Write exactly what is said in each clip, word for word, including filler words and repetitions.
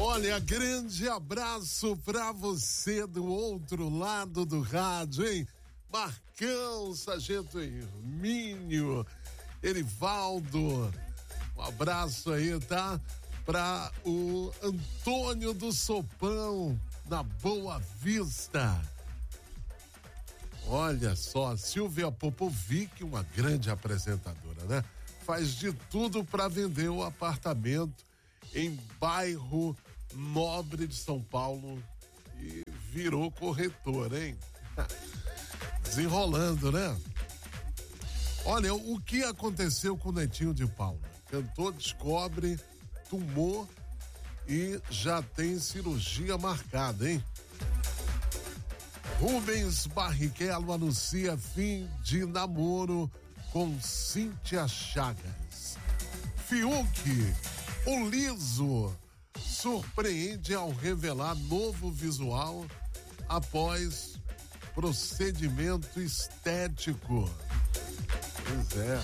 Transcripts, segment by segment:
Olha, grande abraço pra você do outro lado do rádio, hein? Marcão, Sargento Hermínio, Erivaldo, um abraço aí, tá? Pra o Antônio do Sopão, na Boa Vista. Olha só, Silvia Popovic, uma grande apresentadora, né? Faz de tudo para vender o apartamento em bairro nobre de São Paulo e virou corretora, hein? Desenrolando, né? Olha, o que aconteceu com o Netinho de Paula? Cantor descobre tumor e já tem cirurgia marcada, hein? Rubens Barrichello anuncia fim de namoro com Cíntia Chagas. Fiuk, o liso, surpreende ao revelar novo visual após procedimento estético. Pois é.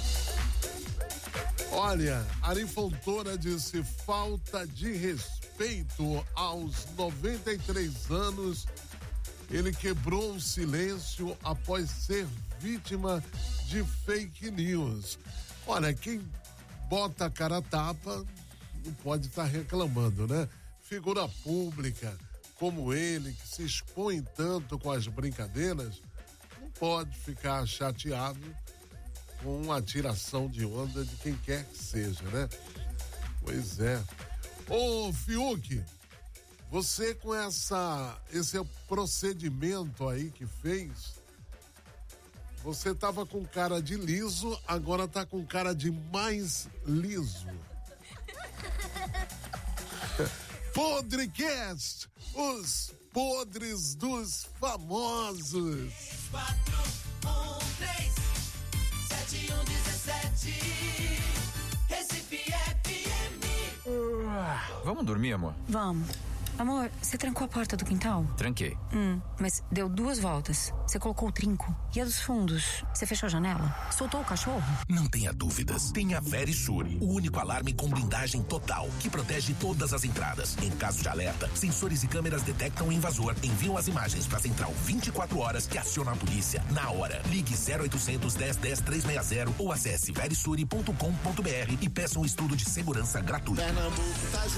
Olha, Ari Fontoura disse falta de respeito aos noventa e três anos. Ele quebrou o silêncio após ser vítima de fake news. Olha, quem bota a cara a tapa não pode estar reclamando, né? Figura pública como ele, que se expõe tanto com as brincadeiras, não pode ficar chateado com uma tiração de onda de quem quer que seja, né? Pois é. Ô, Fiuk, você com essa, esse procedimento aí que fez, você tava com cara de liso, agora tá com cara de mais liso. Podrecast, os podres dos famosos. quatro um três sete um dezessete Recife F M. Uh, vamos dormir, amor? Vamos. Amor, você trancou a porta do quintal? Tranquei. Hum, mas deu duas voltas. Você colocou o trinco. E a dos fundos? Você fechou a janela? Soltou o cachorro? Não tenha dúvidas. Tem a Verisure, o único alarme com blindagem total, que protege todas as entradas. Em caso de alerta, sensores e câmeras detectam o invasor, enviam as imagens para a central vinte e quatro horas que aciona a polícia na hora. Ligue zero oitocentos, dez, dez, trezentos e sessenta ou acesse verisure ponto com ponto br e peça um estudo de segurança gratuito. Pernambuco tá